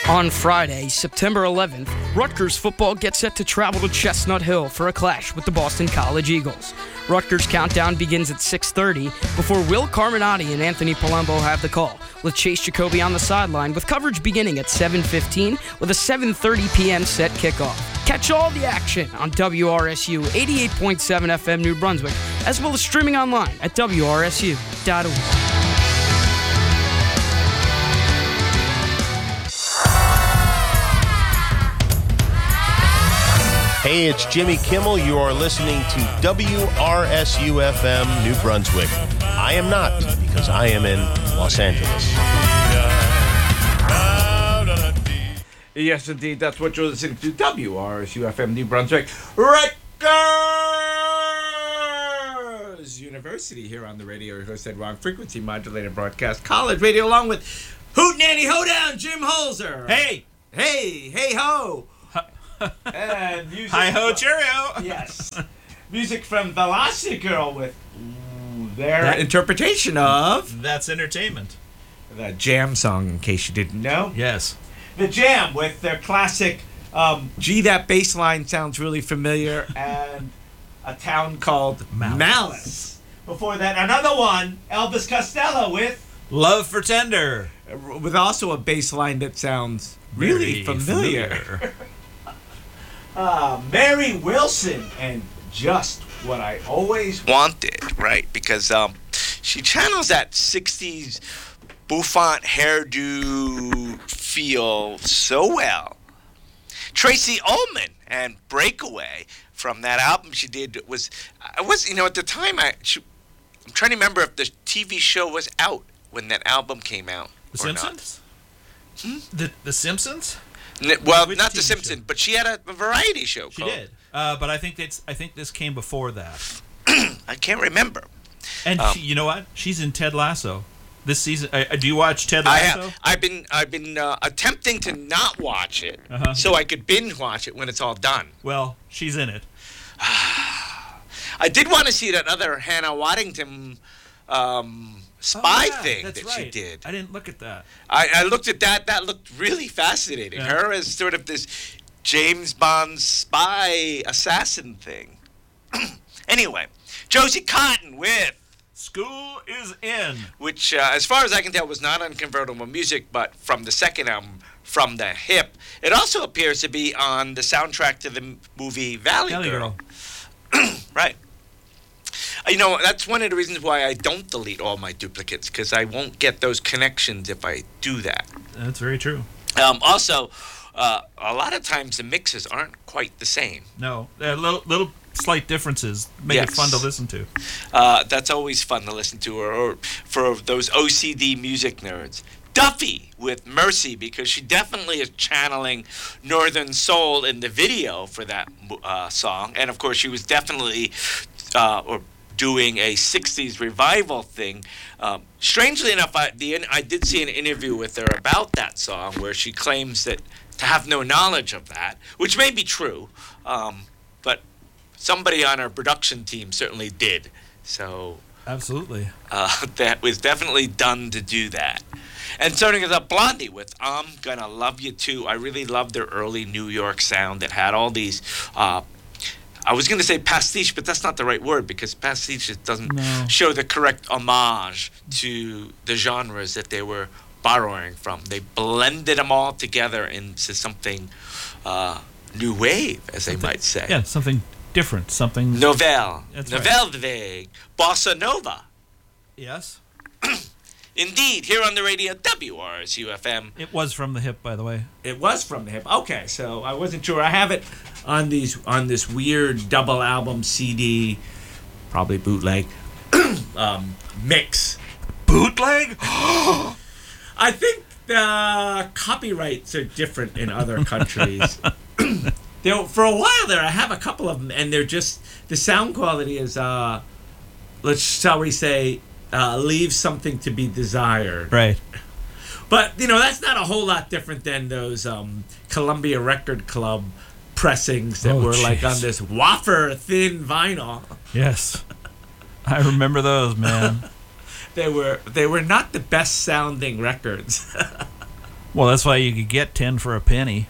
On Friday, September 11th, Rutgers football gets set to travel to Chestnut Hill for a clash with the Boston College Eagles. Rutgers countdown begins at 6:30 before Will Carminati and Anthony Palumbo have the call, with Chase Jacoby on the sideline with coverage beginning at 7:15 with a 7:30 p.m. set kickoff. Catch all the action on WRSU 88.7 FM New Brunswick, as well as streaming online at WRSU.org. Hey, it's Jimmy Kimmel. You are listening to WRSU-FM New Brunswick. I am not, because I am in Los Angeles. Yes, indeed. That's what you're listening to. WRSU-FM New Brunswick. Rutgers University here on the radio. Your host, Ed Wrong, frequency modulated broadcast college radio, along with Hootenanny Hoedown, Jim Holzer. Hey! Hey ho! And music. Hi ho, cheerio! Yes. Music from Velocity Girl with their interpretation of That's entertainment. the Jam song, in case you didn't know. Yes. The Jam with their classic, gee, that bass line sounds really familiar, and A Town Called Malice. Before that, another one, Elvis Costello with Love for Tender. with also a bass line that sounds really Very familiar. Mary Wilson and Just What I Always Wanted, right? Because she channels that 60s bouffant hairdo feel so well. Tracy Ullman and Breakaway from that album she did was at the time I'm trying to remember if the TV show was out when that album came out. The Simpsons? The Simpsons? Well, Which not The TV Simpsons, show? but she had a variety show. She did. But I think this came before that. I can't remember. And you know what? She's in Ted Lasso this season. Do you watch Ted Lasso? I've been attempting to not watch it so I could binge watch it when it's all done. Well, she's in it. I did want to see that other Hannah Waddington spy thing that's that right. she did. I didn't look at that. I looked at that. That looked really fascinating. Yeah. Her as sort of this James Bond spy assassin thing. Anyway, Josie Cotton with School is in. which, as far as I can tell, was not on Convertible Music, but from the second album, From the Hip. It also appears to be on the soundtrack to the movie Valley Girl. Right. That's one of the reasons why I don't delete all my duplicates, because I won't get those connections if I do that. That's very true. Also, a lot of times the mixes aren't quite the same. No, little slight differences make it fun to listen to. That's always fun to listen to, or for those OCD music nerds. Duffy with Mercy, because she definitely is channeling Northern Soul in the video for that song. And, of course, she was definitely doing a 60s revival thing. Strangely enough, I did see an interview with her about that song where she claims that to have no knowledge of that, which may be true, but somebody on our production team certainly did. So Absolutely. that was definitely done to do that. And starting with Blondie with I'm Gonna Love You Too. I really loved their early New York sound that had all these, I was going to say pastiche, but that's not the right word, because pastiche doesn't show the correct homage to the genres that they were borrowing from. They blended them all together into something new wave, as they might say. Yeah, something different, something... Nouvelle. That's Nouvelle vague. Bossa Nova. Yes. Indeed, here on the radio, WRSU-FM. It was from the hip, by the way. It was from the hip. Okay, so I wasn't sure. I have it on this weird double album CD, probably bootleg, mix. Bootleg? I think the copyrights are different in other countries. For a while there, I have a couple of them, and they're just, the sound quality is, shall we say, leaves something to be desired. Right. But, that's not a whole lot different than those Columbia Record Club pressings that were like on this wafer thin vinyl. Yes. I remember those, man. They were not the best sounding records. Well, that's why you could get 10 for a penny.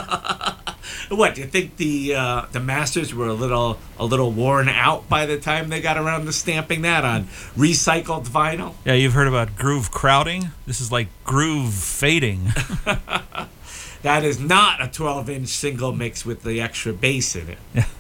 What, do you think the masters were a little worn out by the time they got around to stamping that on recycled vinyl? Yeah, you've heard about groove crowding? This is like groove fading. That is not a 12-inch single mix with the extra bass in it. Yeah.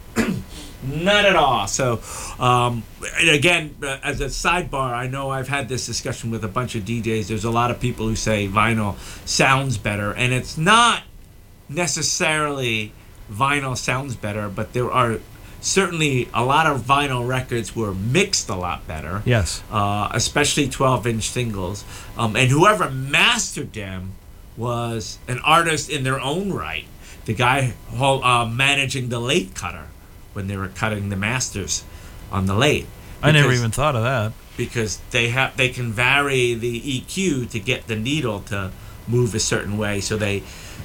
Not at all. So, again, as a sidebar, I know I've had this discussion with a bunch of DJs. There's a lot of people who say vinyl sounds better, and it's not necessarily vinyl sounds better, but there are certainly a lot of vinyl records were mixed a lot better. Yes. Especially 12-inch singles. And whoever mastered them was an artist in their own right. The guy managing the lathe cutter when they were cutting the masters on the lathe. I never even thought of that. Because they can vary the EQ to get the needle to move a certain way, so they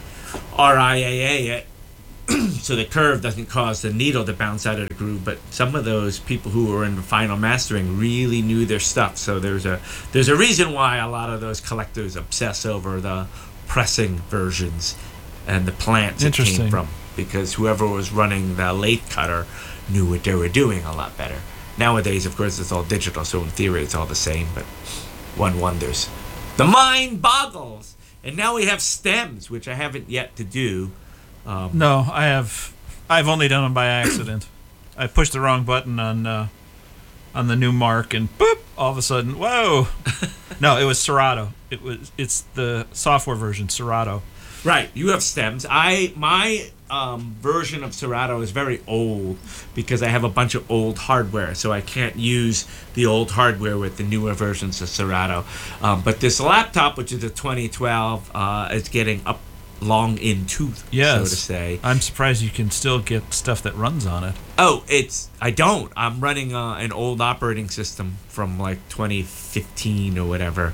RIAA it so the curve doesn't cause the needle to bounce out of the groove. But some of those people who were in the final mastering really knew their stuff. So there's a reason why a lot of those collectors obsess over the pressing versions and the plants it came from, because whoever was running the lathe cutter knew what they were doing a lot better. Nowadays, of course, it's all digital, so in theory it's all the same, but one wonders. The mind boggles! And now we have stems, which I haven't yet to do. No, I have. I've only done them by accident. I pushed the wrong button on the new mark, and boop! All of a sudden, whoa! No, it was Serato. It's the software version, Serato. Right, you have stems. My version of Serato is very old because I have a bunch of old hardware, so I can't use the old hardware with the newer versions of Serato. But this laptop, which is a 2012, is getting up long in tooth, so to say. I'm surprised you can still get stuff that runs on it. Oh, I don't. I'm running an old operating system from like 2015 or whatever.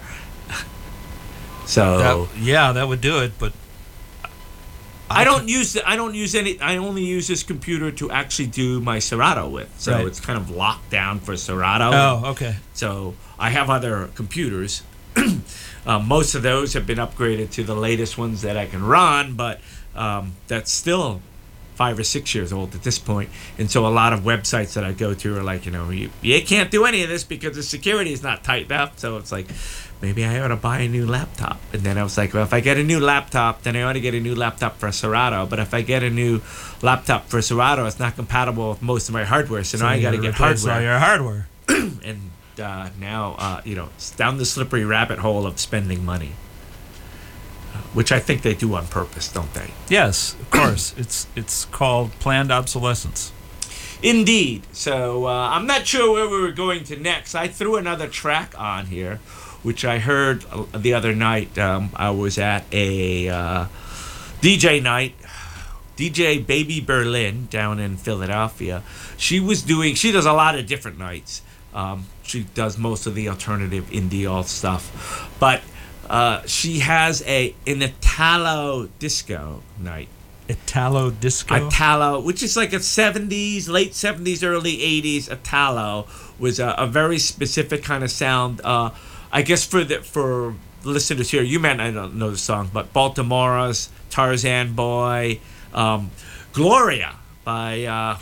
So that would do it, but I don't use any. I only use this computer to actually do my Serato with. So It's kind of locked down for Serato. Oh, okay. So I have other computers. Most of those have been upgraded to the latest ones that I can run, but that's still 5 or 6 years old at this point. And so a lot of websites that I go to are like, you can't do any of this because the security is not tightened up. So it's like, maybe I ought to buy a new laptop. And then I was like, well, if I get a new laptop, then I ought to get a new laptop for Serato. But if I get a new laptop for Serato, it's not compatible with most of my hardware. So now I got to get hardware. All your hardware. And now, it's down the slippery rabbit hole of spending money. Which I think they do on purpose, don't they? Yes, of course. It's called planned obsolescence. Indeed. So I'm not sure where we were going to next. I threw another track on here, which I heard the other night. I was at a DJ night, DJ Baby Berlin down in Philadelphia. She does a lot of different nights. She does most of the alternative indie all stuff. But she has an Italo disco night. Italo disco? Italo, which is like a 70s, late 70s, early 80s. Italo was a very specific kind of sound. I guess for listeners here, you might not know the song, but Baltimore's Tarzan Boy, Gloria by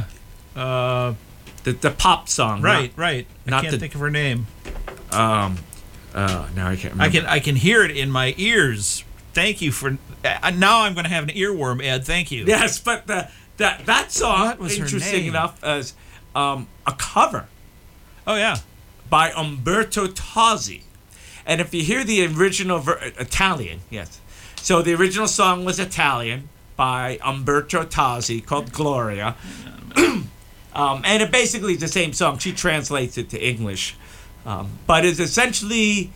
the pop song. Right. I can't think of her name. Now I can't remember. I can hear it in my ears. Thank you for. Now I'm going to have an earworm, Ed. Thank you. Yes, but that song, was interesting enough, as a cover. Oh yeah. By Umberto Tozzi. And if you hear the original Italian, yes. So the original song was Italian by Umberto Tozzi called Gloria. And it basically is the same song. She translates it to English. But it's essentially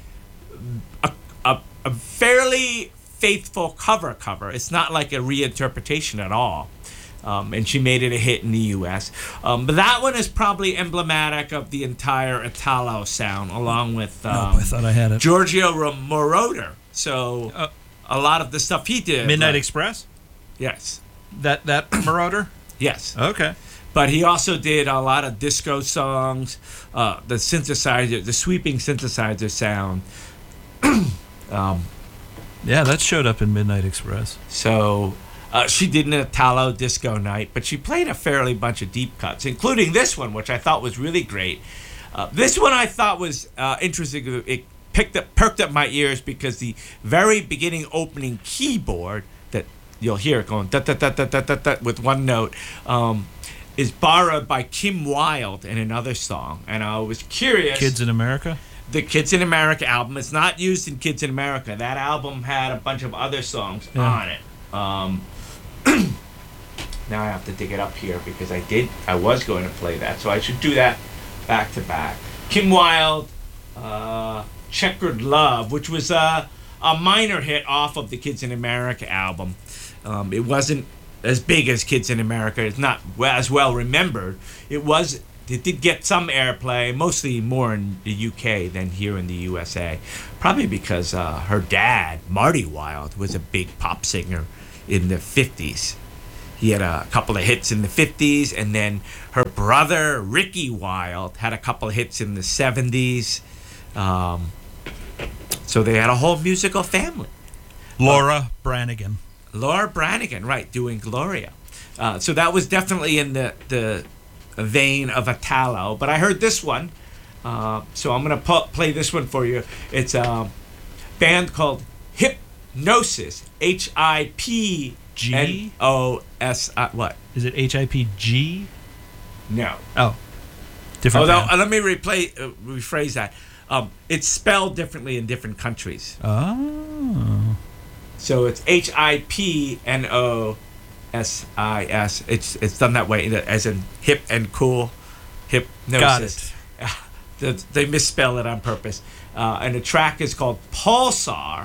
a fairly faithful cover. It's not like a reinterpretation at all. And she made it a hit in the U.S. But that one is probably emblematic of the entire Italo sound, along with I thought I had it. Giorgio Moroder. So a lot of the stuff he did. Midnight Express? Yes. That Moroder? Yes. Okay. But he also did a lot of disco songs, the sweeping synthesizer sound. Yeah, that showed up in Midnight Express. So she did an Italo disco night, but she played a fairly bunch of deep cuts, including this one, which I thought was really great. This one I thought was interesting. It perked up my ears because the very beginning opening keyboard that you'll hear it going da da da da da da da with one note is borrowed by Kim Wilde in another song, and I was curious. Kids in America? The Kids in America album. It's not used in Kids in America. That album had a bunch of other songs on it. Now I have to dig it up here because I was going to play that, so I should do that back to back. Kim Wilde, Checkered Love, which was a minor hit off of the Kids in America album. It wasn't as big as Kids in America. It's not as well remembered. It did get some airplay, mostly more in the UK than here in the USA. Probably because her dad, Marty Wilde, was a big pop singer in the 50s. He had a couple of hits in the 50s, and then her brother, Ricky Wilde, had a couple of hits in the 70s. So they had a whole musical family. Laura Branigan. Laura Branigan, right, doing Gloria. So that was definitely in the vein of Italo. But I heard this one, so I'm going to play this one for you. It's a band called Hipgnosis, Hipgnosis. What? Is it HIPG? No. Oh. Different. Let me rephrase that. It's spelled differently in different countries. Oh. So it's Hipnosis. It's done that way, as in hip and cool. Hypnosis. Got it. They misspell it on purpose. And the track is called Pulsar.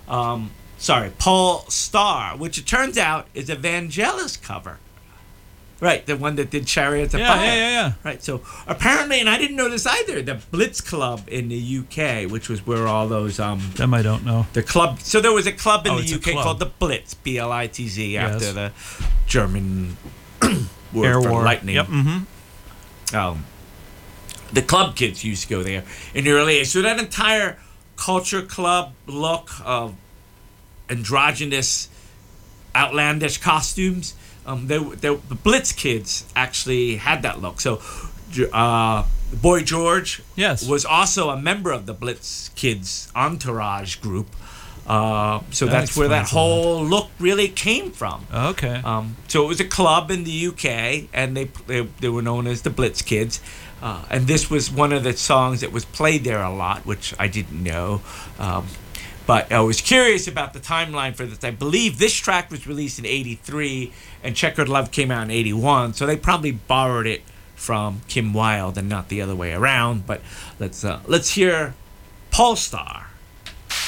Paul Star, which it turns out is a Vangelis cover. Right, the one that did Chariots of Fire. Yeah. Right, so apparently, and I didn't know this either, the Blitz Club in the UK, which was where all those... Them I don't know. The club... So there was a club in the UK club called the Blitz, Blitz, Yes. after the German word Air for War. lightning. Yep, mm-hmm. The club kids used to go there in the early age. So that entire culture club look of androgynous, outlandish costumes... the Blitz kids actually had that look. So, Boy George was also a member of the Blitz kids entourage group. So that's where that whole look really came from. Okay. So it was a club in the UK, and they were known as the Blitz kids. And this was one of the songs that was played there a lot, which I didn't know. But I was curious about the timeline for this. I believe this track was released in '83, and Checkered Love came out in '81. So they probably borrowed it from Kim Wilde and not the other way around. But let's hear Polestar.